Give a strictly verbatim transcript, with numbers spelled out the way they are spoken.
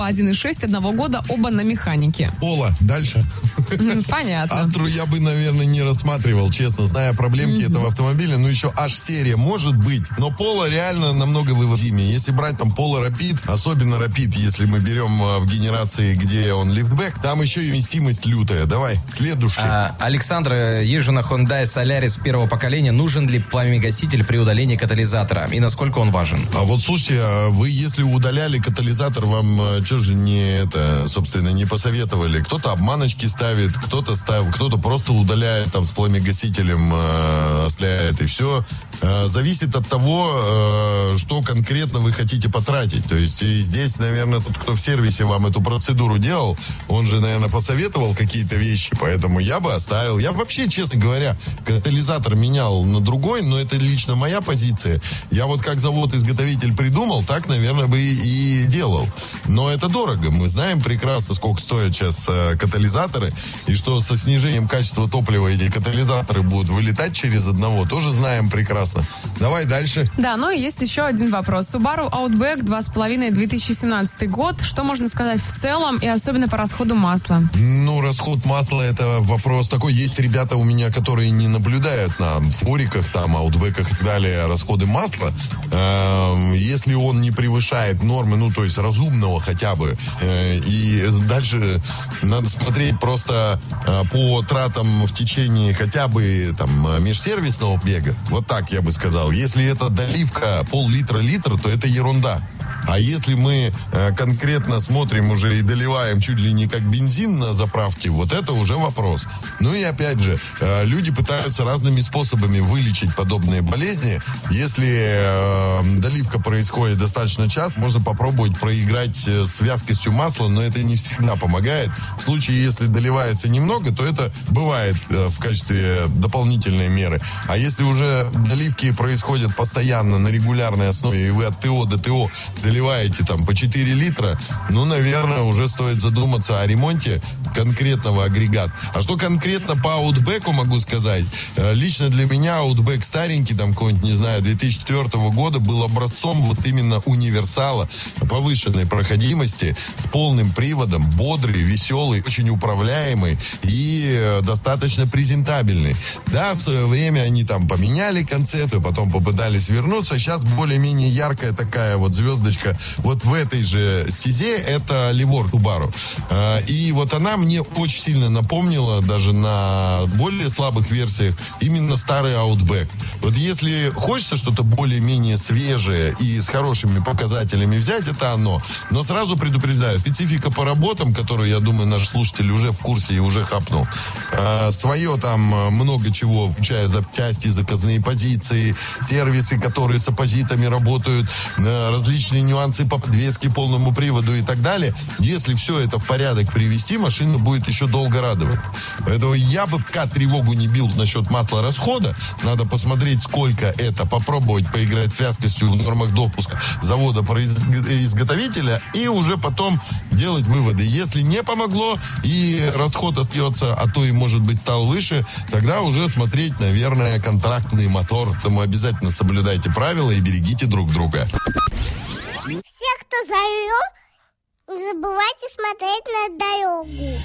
один и шесть одного года, оба на механике. Пола, дальше. Понятно. Астру я бы, наверное, не рассматривал, честно, зная проблемки mm-hmm. этого автомобиля. Ну, еще H-серия может быть, но Пола реально намного вывозимее. Если брать там Пола Rapid, особенно Rapid, если мы берем в генерации, где он лифтбэк, там еще и вместимость лютая. Давай, следующий. А, Александр, езжу на Hyundai Solaris первого поколения. Нужен ли пламя-гаситель при удалении катализатора? И насколько он важен? А вот слушайте, вы если удаляли катализатор, вам что же не это, собственно, не посоветовали? Кто-то обманочки ставит, кто-то ставит, кто-то просто удаляет там с пламя-гасителем, э, оставляет, и все. Э, зависит от того, э, что конкретно вы хотите потратить. То есть и здесь, наверное, тот, кто в сервисе вам эту процедуру делал, он же, наверное, посоветовал какие-то вещи, поэтому я бы оставил. Я вообще, честно говоря, катализатор менял на другой, но это лично моя позиция. Я вот как завод-изготовитель придумал, так, наверное, бы и делал. Но это дорого. Мы знаем прекрасно, сколько стоят сейчас э, катализаторы, и что со снижением качества топлива эти катализаторы будут вылетать через одного, тоже знаем прекрасно. Давай дальше. Да, ну и есть еще один вопрос. Subaru Outback два с половиной две тысячи семнадцатый год. Что можно сказать в целом и особенно по расходу масла? Ну, расход масла — это вопрос такой. Есть ребята у меня, которые не наблюдают на фориках, там, аутбеках и так далее, расходы масла. Э, если он не превышает нормы, ну, то есть разумного хотя бы. Э, и дальше надо смотреть просто э, по тратам в течение хотя бы там межсервисного бега. Вот так я бы сказал. Если это доливка пол-литра-литр, то это ерунда. А если мы э, конкретно смотрим уже и доливаем чуть ли не как бензин на заправке, вот это уже вопрос. Ну и опять же, э, люди пытаются разными способами вылечить подобные болезни. Если э, доливка происходит достаточно часто, можно попробовать проиграть э, с вязкостью масла, но это не всегда помогает. В случае, если доливается немного, то это бывает э, в качестве дополнительной меры. А если уже доливки происходят постоянно на регулярной основе, и вы от ТО до ТО доливаете там по четыре литра, ну, наверное, уже стоит задуматься о ремонте конкретного агрегата. А что конкретно по Outback'у могу сказать? Лично для меня Outback старенький, там, какой-нибудь, не знаю, две тысячи четвёртого года был образцом вот именно универсала повышенной проходимости, с полным приводом, бодрый, веселый, очень управляемый и достаточно презентабельный. Да, в свое время они там поменяли концепцию, потом попытались вернуться. Сейчас более-менее яркая такая вот звездочка вот в этой же стезе, это Ливор Subaru. И вот она мне очень сильно напомнила, даже на более слабых версиях, именно старый Outback. Вот если хочется что-то более-менее свежее и с хорошими показателями взять, это оно. Но сразу предупреждаю, специфика по работам, которую, я думаю, наш слушатель уже в курсе и уже хапнул. Свое там много чего, включая запчасти, заказные позиции, сервисы, которые с оппозитами работают, различные нюансы по подвеске, полному приводу и так далее. Если все это в порядок привести, машина будет еще долго радовать. Поэтому я бы пока тревогу не бил насчет маслорасхода. Надо посмотреть, сколько это, попробовать поиграть с вязкостью в нормах допуска завода-изготовителя и уже потом делать выводы. Если не помогло и расход остается, а то и, может быть, стал выше, тогда уже смотреть, наверное, контрактный мотор. Поэтому обязательно соблюдайте правила и берегите друг друга. Все, кто зовет, не забывайте смотреть на дорогу.